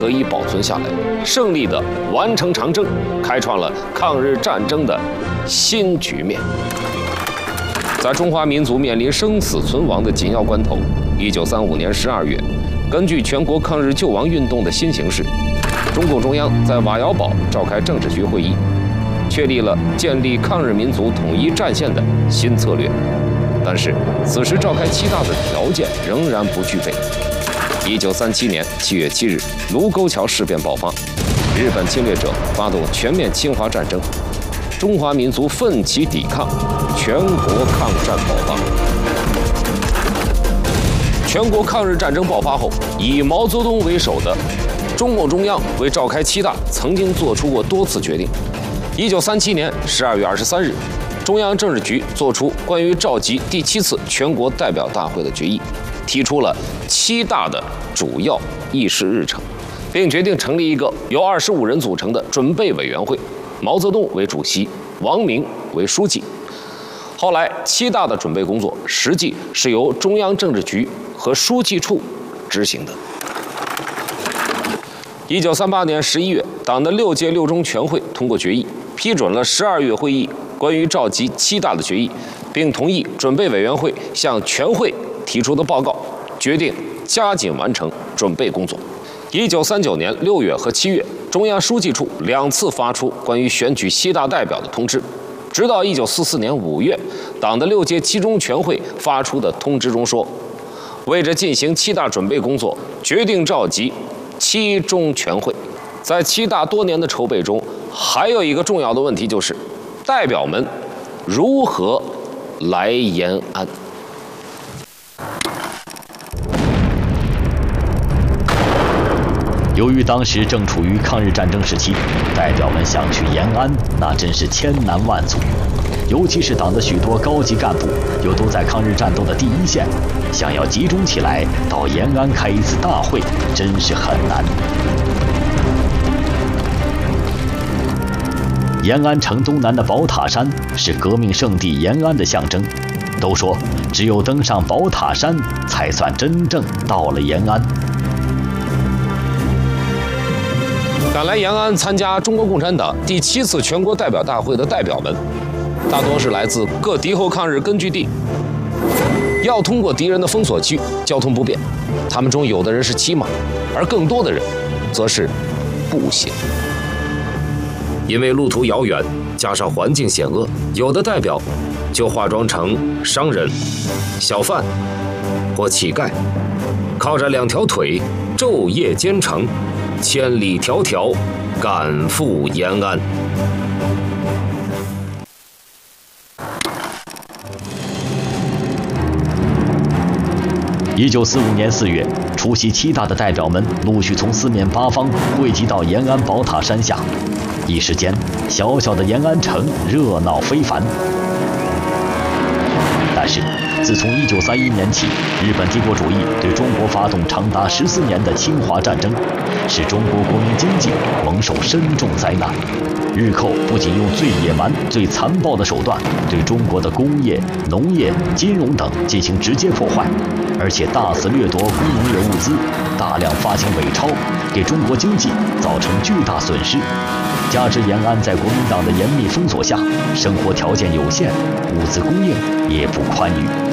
得以保存下来，胜利地完成长征，开创了抗日战争的新局面。在中华民族面临生死存亡的紧要关头，1935年12月，根据全国抗日救亡运动的新形势，中共中央在瓦窑堡召开政治局会议，确立了建立抗日民族统一战线的新策略。但是，此时召开7大的条件仍然不具备。1937年7月7日，卢沟桥事变爆发，日本侵略者发动全面侵华战争，中华民族奋起抵抗，全国抗战爆发。全国抗日战争爆发后，以毛泽东为首的中共中央为召开7大曾经做出过多次决定。1937年12月23日，中央政治局作出关于召集第7次全国代表大会的决议，提出了7大的主要议事日程，并决定成立一个由25人组成的准备委员会，毛泽东为主席，王明为书记。后来7大的准备工作实际是由中央政治局和书记处执行的。1938年11月，党的6届6中全会通过决议，批准了12月会议关于召集7大的决议，并同意准备委员会向全会提出的报告，决定加紧完成准备工作。1939年6月和7月，中央书记处2次发出关于选举7大代表的通知，直到1944年5月，党的6届7中全会发出的通知中说，为着进行7大准备工作，决定召集7中全会。在7大多年的筹备中，还有一个重要的问题，就是代表们如何来延安。 由于当时正处于抗日战争时期，代表们想去延安，那真是千难万阻。尤其是党的许多高级干部又都在抗日战斗的第一线，想要集中起来到延安开一次大会，真是很难。延安城东南的宝塔山是革命圣地延安的象征，都说只有登上宝塔山，才算真正到了延安。 赶来延安参加中国共产党第7次全国代表大会的代表们，大多是来自各敌后抗日根据地，要通过敌人的封锁区，交通不便。他们中有的人是骑马，而更多的人则是步行。因为路途遥远，加上环境险恶，有的代表就化妆成商人、小贩或乞丐，靠着2条腿昼夜兼程，千里迢迢赶赴延安。 1945年4月，出席7大的代表们陆续从4面8方汇集到延安宝塔山下，一时间，小小的延安城热闹非凡。但是，自从1931年起，日本帝国主义对中国发动长达14年的侵华战争，使中国国民经济蒙受深重灾难。日寇不仅用最野蛮、最残暴的手段对中国的工业、农业、金融等进行直接破坏，而且大肆掠夺工农业物资，大量发行伪钞，给中国经济造成巨大损失。加之延安在国民党的严密封锁下，生活条件有限，物资供应也不宽裕。